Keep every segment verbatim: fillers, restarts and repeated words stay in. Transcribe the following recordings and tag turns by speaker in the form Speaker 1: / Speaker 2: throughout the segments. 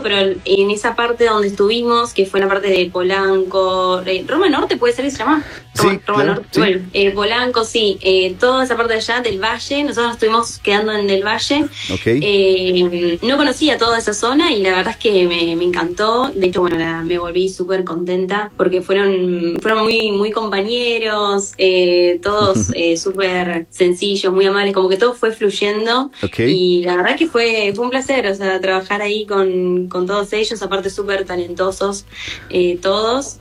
Speaker 1: pero en esa parte donde estuvimos, que fue la parte de Polanco, eh, Roma Norte puede ser que se llama. Roma,
Speaker 2: Sí,
Speaker 1: Roma
Speaker 2: claro,
Speaker 1: Norte,
Speaker 2: sí.
Speaker 1: bueno, eh, Polanco, sí, eh, toda esa parte de allá del valle, nosotros nos estuvimos quedando en el valle.
Speaker 2: Ok.
Speaker 1: Eh, no conocía toda esa zona y la verdad es que me, me encantó. De hecho, bueno, la, me volví súper contenta porque fueron, fueron muy, muy compañeros, eh, todos eh, súper sencillos, muy amables, como que todo fue fluyendo.
Speaker 2: Ok.
Speaker 1: Y la verdad que fue, fue un placer, o sea, trabajar ahí con, con todos ellos, aparte súper talentosos eh, todos.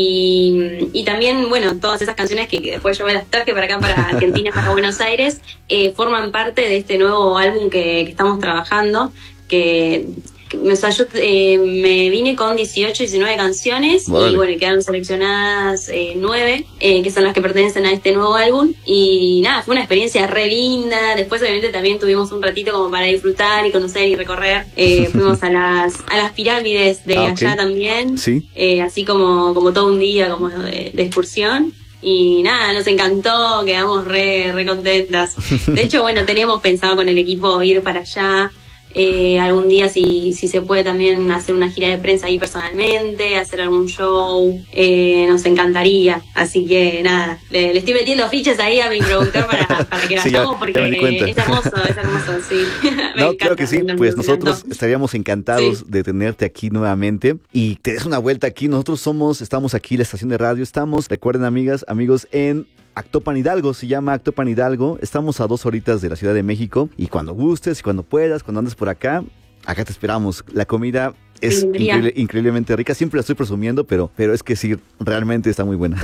Speaker 1: Y, y también, bueno, todas esas canciones que, que después yo me las traje para acá, para Argentina, para Buenos Aires, eh, forman parte de este nuevo álbum que, que estamos trabajando, que, que o sea, yo eh, me vine con dieciocho, diecinueve canciones. Vale. Y bueno, quedaron seleccionadas eh, nueve, eh, que son las que pertenecen a este nuevo álbum. Y nada, fue una experiencia re linda. Después obviamente también tuvimos un ratito como para disfrutar y conocer y recorrer. Eh, fuimos a las a las pirámides de ah, allá okay. también,
Speaker 2: sí.
Speaker 1: eh, así como, como todo un día como de, de excursión. Y nada, nos encantó, quedamos re, re contentas. De hecho, bueno, teníamos pensado con el equipo ir para allá. Eh, algún día si, si se puede también hacer una gira de prensa ahí personalmente, hacer algún show, eh, nos encantaría. Así que nada, le, le estoy metiendo fichas ahí a mi productor para, para que vayamos, sí, porque es hermoso, es hermoso, sí.
Speaker 2: Me no, creo que sí, pues nosotros estaríamos encantados sí. de tenerte aquí nuevamente y te des una vuelta aquí. Nosotros somos, estamos aquí, la estación de radio, estamos, recuerden amigas, amigos, en Actopan Hidalgo, se llama Actopan Hidalgo. Estamos a dos horitas de la Ciudad de México y cuando gustes y cuando puedas, cuando andes por acá, acá te esperamos. La comida es increíble, increíblemente rica. Siempre la estoy presumiendo, pero, pero es que sí, realmente está muy buena.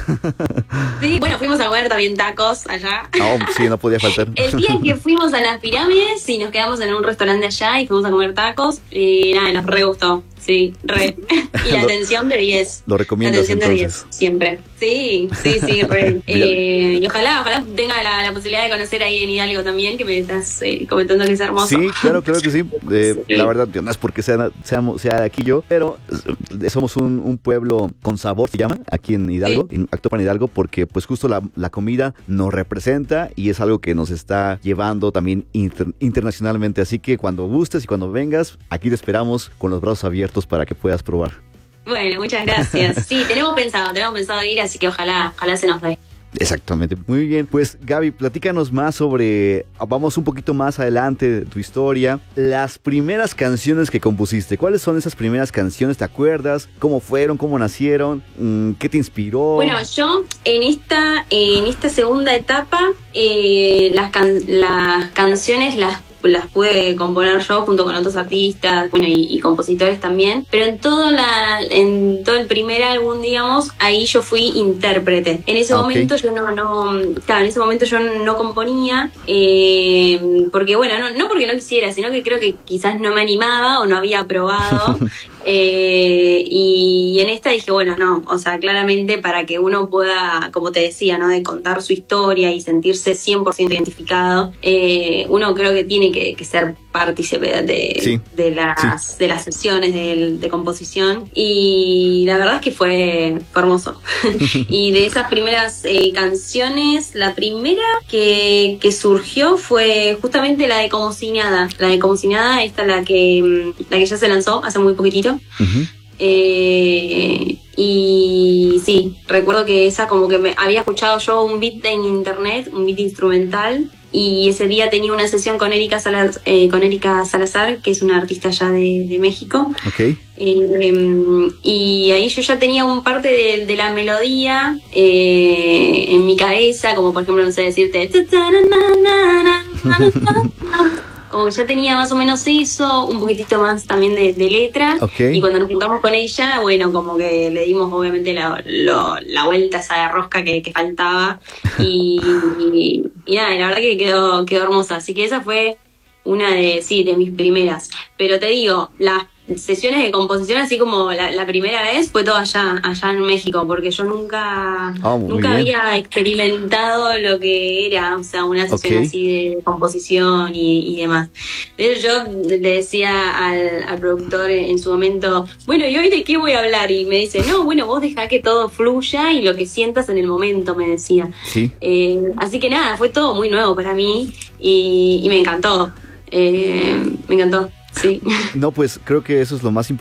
Speaker 1: Sí, bueno, fuimos a comer también tacos allá.
Speaker 2: Oh, sí, no podía faltar.
Speaker 1: El día que fuimos a las pirámides y nos quedamos en un restaurante allá y fuimos a comer tacos y nada, nos re gustó. Sí, re. Y la atención de diez.
Speaker 2: Lo recomiendo.
Speaker 1: La atención de diez, siempre. Sí, sí, sí, re. eh, y ojalá, ojalá tenga la, la posibilidad de conocer ahí en Hidalgo también, que me estás eh, comentando que es hermoso.
Speaker 2: Sí, claro, claro que sí. Eh, sí. La verdad, no es porque sea, sea, sea de aquí yo, pero eh, somos un, un pueblo con sabor, se llama, aquí en Hidalgo, sí. en Actopan Hidalgo, porque pues justo la, la comida nos representa y es algo que nos está llevando también inter, internacionalmente. Así que cuando gustes y cuando vengas, aquí te esperamos con los brazos abiertos para que puedas probar.
Speaker 1: Bueno, muchas gracias. Sí, tenemos pensado, tenemos pensado ir, así que ojalá, ojalá se nos dé.
Speaker 2: Exactamente, muy bien. Pues Gaby, platícanos más sobre, vamos un poquito más adelante de tu historia, las primeras canciones que compusiste. ¿Cuáles son esas primeras canciones? ¿Te acuerdas? ¿Cómo fueron? ¿Cómo nacieron? ¿Qué te inspiró?
Speaker 1: Bueno, yo en esta, en esta segunda etapa, eh, las, can las canciones las las pude componer yo junto con otros artistas, bueno, y, y compositores también, pero en todo la en todo el primer álbum, digamos, ahí yo fui intérprete. En ese okay. momento yo no, no, claro, en ese momento yo no componía, eh, porque bueno, no, no porque no quisiera, sino que creo que quizás no me animaba o no había probado. Eh, y en esta dije, bueno, no, o sea, claramente para que uno pueda, como te decía, ¿no? De contar su historia y sentirse cien por ciento identificado, eh, uno creo que tiene que, que ser partícipe de, sí, de, las, sí. de las sesiones de, de composición, y la verdad es que fue, fue hermoso. Y de esas primeras eh, canciones, la primera que, que surgió fue justamente la de Como si nada. La de Como si nada, esta la que, la que ya se lanzó hace muy poquitito. Uh-huh. eh, y sí, recuerdo que esa como que me había escuchado yo un beat en internet, un beat instrumental, y ese día tenía una sesión con Erika Salazar, eh, con Erika Salazar, que es una artista ya de, de México.
Speaker 2: Okay.
Speaker 1: Eh, y ahí yo ya tenía un parte de, de la melodía eh, en mi cabeza, como por ejemplo, no sé, decirte como ya tenía más o menos eso, un poquitito más también de, de letra, okay. Y cuando nos juntamos con ella, bueno, como que le dimos obviamente la, lo, la vuelta a esa rosca que, que faltaba, y, y, y nada, la verdad que quedó, quedó hermosa, así que esa fue una de, sí, de mis primeras, pero te digo, las sesiones de composición, así como la, la primera vez, fue todo allá, allá en México, porque yo nunca, oh, nunca había experimentado lo que era, o sea, una sesión okay. así de composición y, y demás. De hecho, yo le decía al, al productor en, en su momento, bueno, ¿y hoy de qué voy a hablar? Y me dice, no, bueno, vos dejá que todo fluya y lo que sientas en el momento, me decía.
Speaker 2: Sí.
Speaker 1: Eh, así que nada, fue todo muy nuevo para mí y, y me encantó, eh, me encantó. Sí.
Speaker 2: No, pues creo que eso es lo más importante.